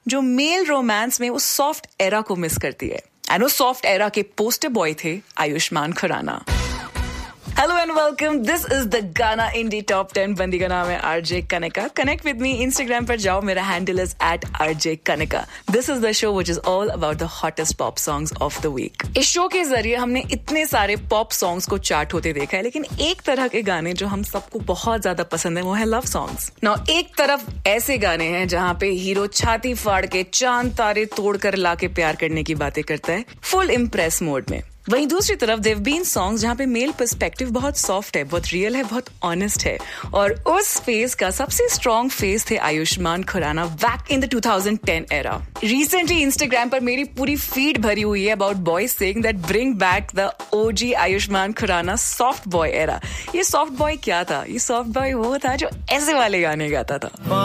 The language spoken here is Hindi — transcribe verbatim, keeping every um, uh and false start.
जो मेल रोमांस में उस सॉफ्ट एरा को मिस करती है। एंड उस सॉफ्ट एरा के पोस्टर बॉय थे Ayushman Khurana. Hello and welcome, this is the गाना इंडी टॉप टेन। बंदी का नाम है RJ Kanika. Connect with me, Instagram पर जाओ, मेरा handle is eight RJ Kanika. This is the show which is all about the hottest pop songs of the week. इस शो के जरिए हमने इतने सारे पॉप सॉन्ग्स को चार्ट होते देखा है, लेकिन एक तरह के गाने जो हम सबको बहुत ज्यादा पसंद है वो है लव सॉन्ग्स। नाउ एक तरफ ऐसे गाने हैं जहाँ पे हीरो छाती फाड़ के चांद तारे तोड़कर लाके प्यार करने की बातें करता है फुल इम्प्रेस मोड में। वहीं दूसरी तरफ देव बीन सॉन्ग्स जहाँ पे मेल पर्सपेक्टिव बहुत सॉफ्ट है, बहुत रियल है, बहुत ऑनेस्ट है। और उस फेज का सबसे स्ट्रॉन्ग फेज थे Ayushman Khurana back in the two thousand ten era. Recently Instagram पर मेरी पूरी फीड भरी हुई है about boys saying that bring back the OG Ayushman Khurana soft boy era. ये सॉफ्ट बॉय क्या था? ये सॉफ्ट बॉय वो था जो ऐसे वाले गाने गाता था।